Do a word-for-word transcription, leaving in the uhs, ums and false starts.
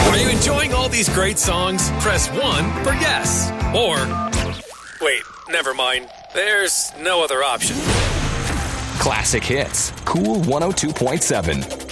Are you enjoying all these great songs? Press one for yes. Or, wait, never mind. There's no other option. Classic hits. Cool one oh two point seven.